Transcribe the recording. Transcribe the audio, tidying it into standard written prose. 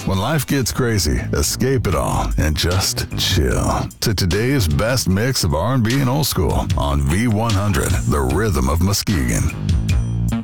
When life gets crazy, escape it all and just chill to today's best mix of R&B and old school on V100, the rhythm of Muskegon.